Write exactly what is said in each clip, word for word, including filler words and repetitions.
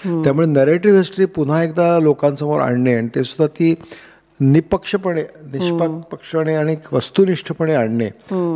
त्यामुळे narrative history पुन्हा एकदा लोकांसमोर आणणे आणि ते सुद्धा ती निपक्षपणे निष्पक्षपणे आणि वस्तुनिष्ठपणे आणणे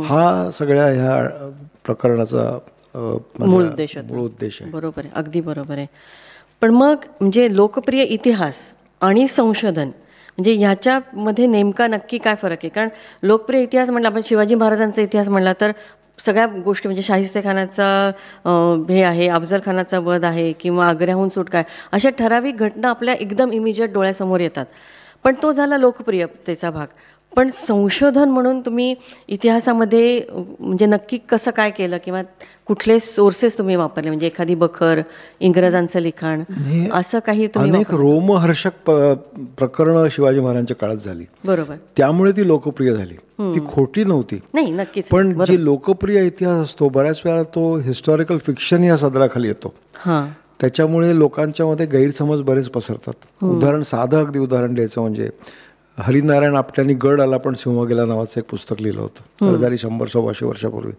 हा सगळ्या ह्या प्रकरणाचा मूळ उद्देश मूळ उद्देश आहे. बरोबर आहे, अगदी बरोबर आहे. पण मग म्हणजे लोकप्रिय इतिहास आणि संशोधन म्हणजे ह्याच्यामध्ये नेमका नक्की काय फरक आहे? कारण लोकप्रिय इतिहास म्हटलं आपण शिवाजी महाराजांचा इतिहास म्हटला तर सगळ्या गोष्टी म्हणजे शाहिस्तेखानाचा हे आहे, अफजल खानाचा वध आहे किंवा आग्र्याहून सुटका आहे, अशा ठराविक घटना आपल्या एकदम इमिजिएट डोळ्यासमोर येतात. पण तो झाला लोकप्रियतेचा भाग. पण संशोधन म्हणून तुम्ही इतिहासामध्ये म्हणजे नक्की कसं काय केलं किंवा कुठले सोर्सेस तुम्ही वापरले? म्हणजे एखादी बखर, इंग्रजांचं लिखाण, असं काही तुम्ही? अनेक रोमहर्षक प्रकरणं शिवाजी महाराजांच्या काळात झाली. बरोबर. त्यामुळे ती लोकप्रिय झाली. ती खोटी नव्हती. नाही, नक्कीच. पण जी लोकप्रिय इतिहास असतो बऱ्याच वेळा तो हिस्टॉरिकल फिक्शन या सदराखाली येतो. हां. त्याच्यामुळे लोकांच्या मध्ये गैरसमज बरेच पसरतात. उदाहरण साधं अगदी उदाहरण द्यायचं म्हणजे हरिनारायण आपट्यांनी गड आला पण सिंह गेला नावाचं एक पुस्तक लिहिलं होतं. तर झाली शंभर सव्वाशे वर्षापूर्वी.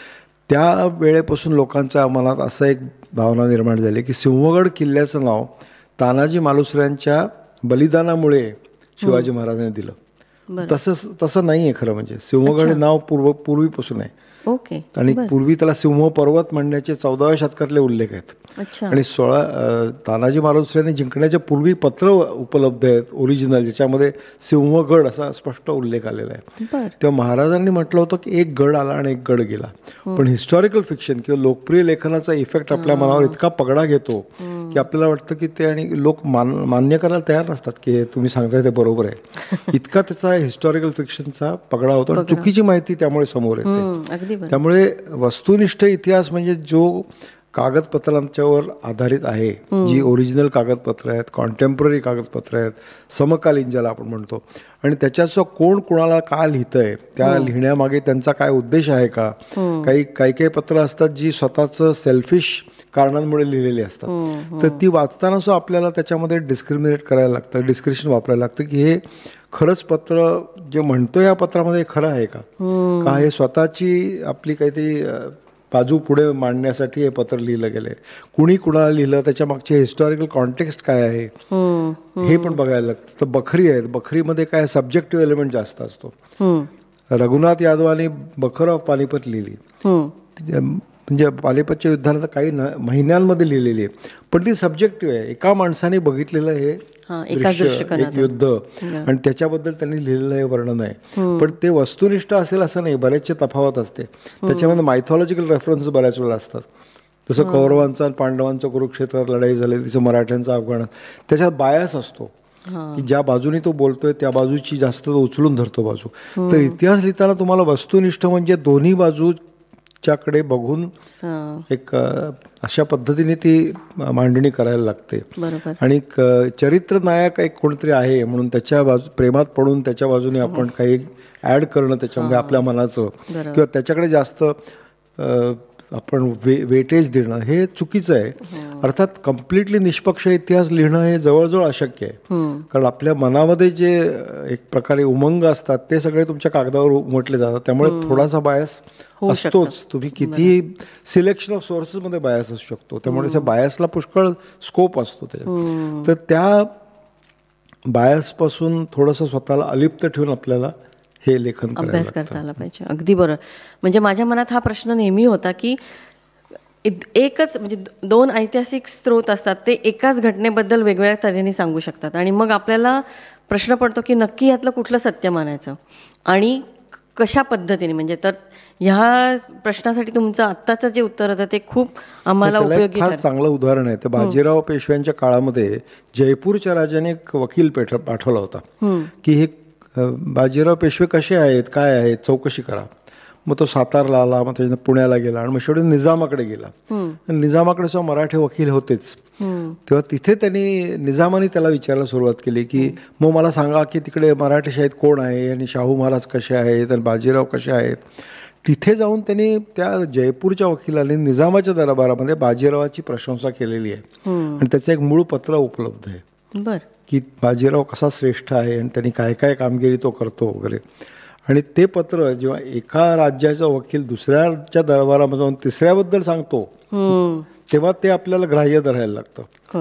त्या वेळेपासून लोकांच्या मनात असं एक भावना निर्माण झाली की सिंहगड किल्ल्याचं नाव तानाजी मालुसऱ्यांच्या बलिदानामुळे शिवाजी महाराजांनी दिलं. तसं तसं नाही आहे खरं म्हणजे. सिंहगड हे नाव पूर्व पूर्वीपासून आहे. ओके. आणि पूर्वी त्याला सिंह पर्वत म्हणण्याचे चौदाव्या शतकातले उल्लेख आहेत. आणि सोळा तानाजी मालुसऱ्यांनी जिंकण्याच्या पूर्वी पत्र उपलब्ध आहेत ओरिजिनल, ज्याच्यामध्ये सिंहगड असा स्पष्ट उल्लेख आलेला आहे. तेव्हा महाराजांनी म्हटलं होतं की एक गड आला आणि एक गड गेला. पण हिस्टॉरिकल फिक्शन किंवा लोकप्रिय लेखनाचा इफेक्ट आपल्या मनावर इतका पगडा घेतो की आपल्याला वाटतं की ते, आणि लोक मान मान्य करायला तयार नसतात की हे तुम्ही सांगताय ते बरोबर आहे. इतका त्याचा हिस्टॉरिकल फिक्शनचा पगडा होतो आणि चुकीची माहिती त्यामुळे समोर येते. त्यामुळे वस्तुनिष्ठ इतिहास म्हणजे जो कागदपत्रांच्यावर आधारित आहे, जी ओरिजिनल कागदपत्र आहेत, कॉन्टेम्पररी कागदपत्र आहेत, समकालीन ज्याला आपण म्हणतो, आणि त्याच्याचं कोण कोणाला काय लिहितंय, त्या लिहिण्यामागे त्यांचा काय उद्देश आहे का. काही काही काही पत्र असतात जी स्वतःचं सेल्फिश कारणांमुळे लिहिलेली असतात. तर ती वाचताना सुद्धा आपल्याला त्याच्यामध्ये डिस्क्रिमिनेट करायला लागतं, डिस्क्रिप्शन वापरायला लागतं की हे खरंच पत्र जे म्हणतो या पत्रामध्ये खरं आहे का, का हे स्वतःची आपली काहीतरी बाजू पुढे मांडण्यासाठी हे पत्र लिहिलं गेलंय, कुणी कुणाला लिहिलं, त्याच्या मागचे हिस्टॉरिकल कॉन्टेक्स्ट काय आहे हे पण बघायला लागतं. तर बखरी आहेत, बखरीमध्ये काय सब्जेक्टिव्ह एलिमेंट जास्त असतो. रघुनाथ यादवांनी बखर ऑफ पानिपत लिहिली, म्हणजे पानिपतच्या युद्धानंतर काही महिन्यांमध्ये लिहिलेली आहे, पण ती सब्जेक्टिव्ह आहे. एका माणसाने बघितलेलं हे एक युद्ध आणि त्याच्याबद्दल त्यांनी लिहिलेलं हे वर्णन आहे. पण ते वस्तुनिष्ठ असेल असं नाही, बरेचसे तफावत असते. त्याच्यामध्ये मायथॉलॉजिकल रेफरन्स बऱ्याच वेळा असतात. जसं कौरवांचा आणि पांडवांचं कुरुक्षेत्रात लढाई झाली, तिचं मराठ्यांचा अफगाणात, त्याच्यात बायास असतो की ज्या बाजूनी तो बोलतोय त्या बाजूची जास्त तो उचलून धरतो बाजू. तर इतिहास लिहिताना तुम्हाला वस्तुनिष्ठ म्हणजे दोन्ही बाजू च्याकडे बघून एक अशा पद्धतीने ती मांडणी करायला लागते. आणि चरित्र नायक एक कोणतरी आहे म्हणून त्याच्या बाजू प्रेमात पडून त्याच्या बाजूने आपण काही ॲड करणं त्याच्यामध्ये आपल्या मनाचं किंवा त्याच्याकडे जास्त आपण वे वेटेज देणं हे चुकीचं आहे. अर्थात कम्प्लिटली निष्पक्ष इतिहास लिहिणं हे जवळजवळ अशक्य आहे, कारण आपल्या मनामध्ये जे एक प्रकारे उमंग असतात ते सगळे तुमच्या कागदावर उमटले जातात. त्यामुळे थोडासा बायस असतोच. तुम्ही किती सिलेक्शन ऑफ सोर्सेसमध्ये बायस असू शकतो, त्यामुळे त्या बायसला पुष्कळ स्कोप असतो त्याच्यात. तर त्या बायसपासून थोडंसं स्वतःला अलिप्त ठेवून आपल्याला हे लेखन अभ्यास करता आला पाहिजे. अगदी बरोबर. म्हणजे माझ्या मनात हा प्रश्न नेहमी होता की एकच म्हणजे दोन ऐतिहासिक स्रोत असतात, ते एकाच घटनेबद्दल वेगवेगळ्या तऱ्हेने सांगू शकतात, आणि मग आपल्याला प्रश्न पडतो की नक्की यातलं कुठलं सत्य मानायचं आणि कशा पद्धतीने. म्हणजे तर ह्या प्रश्नासाठी तुमचं आत्ताचं जे उत्तर होतं ते खूप आम्हाला उपयोगी ठरलं. चांगलं उदाहरण आहे. तर बाजीराव पेशव्यांच्या काळामध्ये जयपूरच्या राजाने एक वकील पेठ पाठवला होता की हे बाजीराव पेशवे कसे आहेत, काय आहेत, चौकशी करा. मग तो सातारला आला, मग त्याच्यानं पुण्याला गेला आणि मग शेवटी निजामाकडे गेला. निजामाकडे सुद्धा मराठी वकील होतेच. तेव्हा तिथे त्यांनी निजामाने त्याला विचारायला सुरुवात केली की मग मला सांगा की तिकडे मराठीशाहीत कोण आहे आणि शाहू महाराज कसे आहेत आणि बाजीराव कसे आहेत. तिथे जाऊन त्यांनी त्या जयपूरच्या वकिलांनी निजामाच्या दरबारामध्ये बाजीरावाची प्रशंसा केलेली आहे आणि त्याचं एक मूळ पत्र उपलब्ध आहे. बरं. की बाजीराव कसा श्रेष्ठ आहे आणि त्यांनी काय काय कामगिरी तो करतो वगैरे. आणि ते पत्र जेव्हा एका राज्याचा वकील दुसऱ्याच्या दरबारामध्ये जाऊन तिसऱ्याबद्दल सांगतो तेव्हा ते आपल्याला ग्राह्य धरायला लागतं.